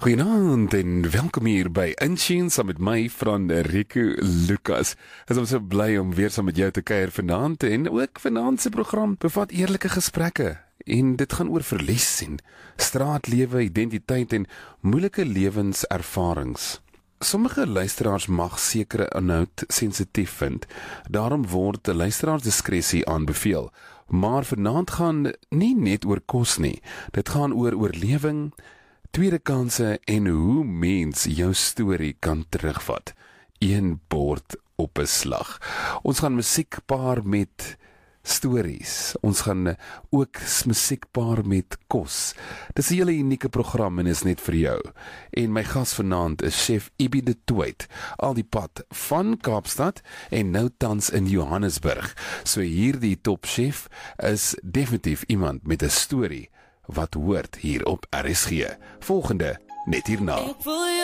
Goeienaand en welkom hier by Intune saam met my van Rico Lucas. Ek is so bly om weer saam met jou te kuier vanaand en ook vanaand se program bevat eerlike gesprekke en dit gaan oor verlies en straatlewe, identiteit en moeilike lewenservarings. Sommige luisteraars mag sekere inhoud sensitief vind, daarom word 'n luisteraarsdiskresie aanbeveel. Maar vanaand gaan nie net oor kos nie, dit gaan oor oorlewing, tweede kanse en hoe mens jou storie kan terugvat. Een bord op 'n slag. Ons gaan musiek paar met stories. Ons gaan ook musiek paar met kos. Dis 'n hele unieke program en is net vir jou. En my gas vanaand is chef Ibi de Tooit, al die pad van Kaapstad en nou tans in Johannesburg. So hierdie topchef is definitief iemand met 'n storie wat hoort hier op RSG. Volgende net hierna.